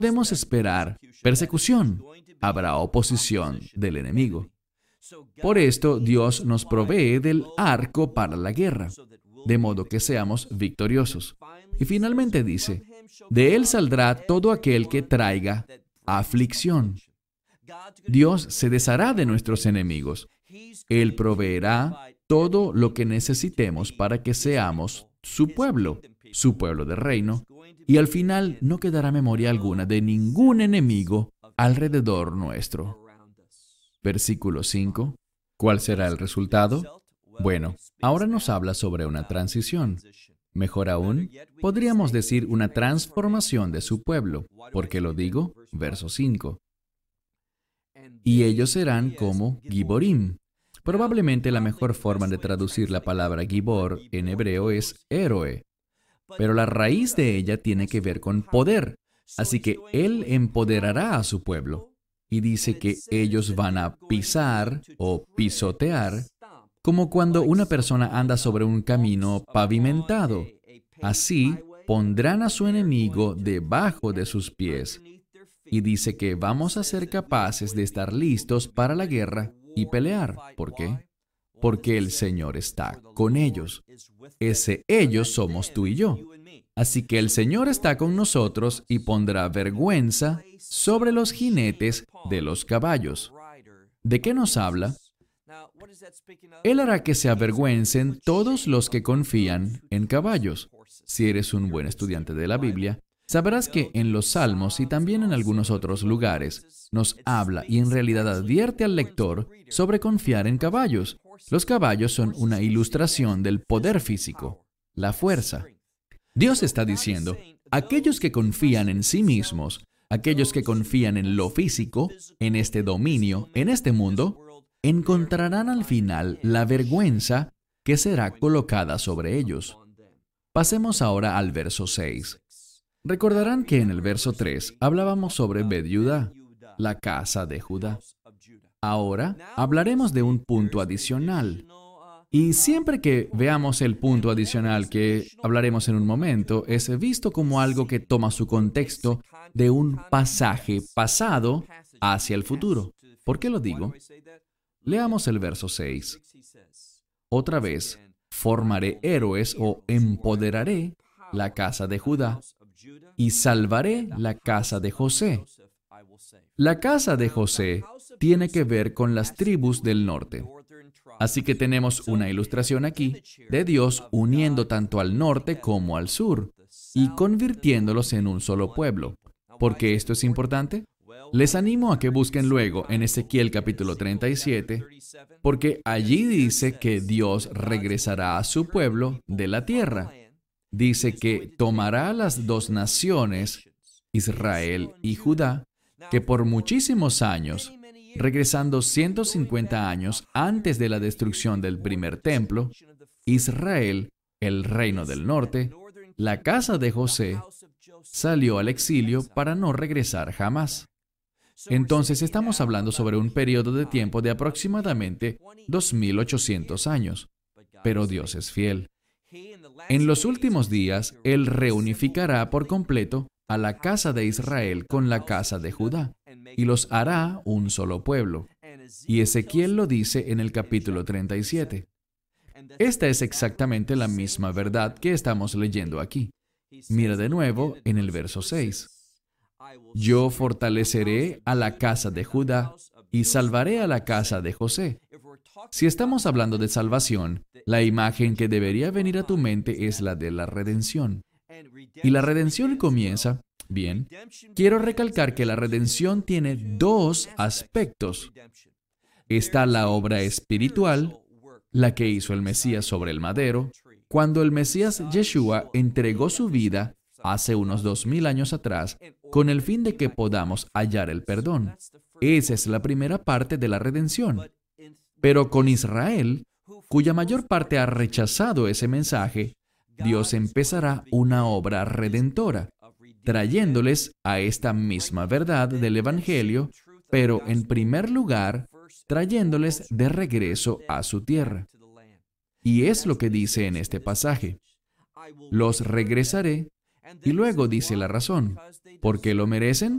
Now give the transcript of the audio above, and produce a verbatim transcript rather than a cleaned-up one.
Podemos esperar persecución. Habrá oposición del enemigo. Por esto, Dios nos provee del arco para la guerra, de modo que seamos victoriosos. Y finalmente dice, de él saldrá todo aquel que traiga aflicción. Dios se deshará de nuestros enemigos. Él proveerá todo lo que necesitemos para que seamos su pueblo, su pueblo de reino, y al final no quedará memoria alguna de ningún enemigo alrededor nuestro. Versículo cinco. ¿Cuál será el resultado? Bueno, ahora nos habla sobre una transición. Mejor aún, podríamos decir una transformación de su pueblo. ¿Por qué lo digo? Verso cinco. Y ellos serán como Giborim. Probablemente la mejor forma de traducir la palabra Gibor en hebreo es héroe, pero la raíz de ella tiene que ver con poder. Así que Él empoderará a su pueblo. Y dice que ellos van a pisar o pisotear, como cuando una persona anda sobre un camino pavimentado. Así pondrán a su enemigo debajo de sus pies. Y dice que vamos a ser capaces de estar listos para la guerra y pelear. ¿Por qué? Porque el Señor está con ellos. Ese ellos somos tú y yo. Así que el Señor está con nosotros y pondrá vergüenza sobre los jinetes de los caballos. ¿De qué nos habla? Él hará que se avergüencen todos los que confían en caballos. Si eres un buen estudiante de la Biblia, sabrás que en los Salmos y también en algunos otros lugares nos habla y en realidad advierte al lector sobre confiar en caballos. Los caballos son una ilustración del poder físico, la fuerza. Dios está diciendo, aquellos que confían en sí mismos, aquellos que confían en lo físico, en este dominio, en este mundo, encontrarán al final la vergüenza que será colocada sobre ellos. Pasemos ahora al verso seis. Recordarán que en el verso tres hablábamos sobre Bet-Judá, la casa de Judá. Ahora hablaremos de un punto adicional. Y siempre que veamos el punto adicional que hablaremos en un momento, es visto como algo que toma su contexto de un pasaje pasado hacia el futuro. ¿Por qué lo digo? Leamos el verso seis. Otra vez, formaré héroes o empoderaré la casa de Judá y salvaré la casa de José. La casa de José tiene que ver con las tribus del norte. Así que tenemos una ilustración aquí de Dios uniendo tanto al norte como al sur y convirtiéndolos en un solo pueblo. ¿Por qué esto es importante? Les animo a que busquen luego en Ezequiel capítulo treinta y siete, porque allí dice que Dios regresará a su pueblo de la tierra. Dice que tomará a las dos naciones, Israel y Judá, que por muchísimos años, regresando ciento cincuenta años antes de la destrucción del primer templo, Israel, el reino del norte, la casa de José, salió al exilio para no regresar jamás. Entonces estamos hablando sobre un periodo de tiempo de aproximadamente dos mil ochocientos años. Pero Dios es fiel. En los últimos días, Él reunificará por completo a la casa de Israel con la casa de Judá, y los hará un solo pueblo. Y Ezequiel lo dice en el capítulo treinta y siete. Esta es exactamente la misma verdad que estamos leyendo aquí. Mira de nuevo en el verso seis. Yo fortaleceré a la casa de Judá y salvaré a la casa de José. Si estamos hablando de salvación, la imagen que debería venir a tu mente es la de la redención. Y la redención comienza, bien, quiero recalcar que la redención tiene dos aspectos. Está la obra espiritual, la que hizo el Mesías sobre el madero, cuando el Mesías Yeshua entregó su vida hace unos dos mil años atrás, con el fin de que podamos hallar el perdón. Esa es la primera parte de la redención. Pero con Israel, cuya mayor parte ha rechazado ese mensaje, Dios empezará una obra redentora, trayéndoles a esta misma verdad del Evangelio, pero en primer lugar, trayéndoles de regreso a su tierra. Y es lo que dice en este pasaje. Los regresaré Y luego dice la razón. ¿Por qué lo merecen?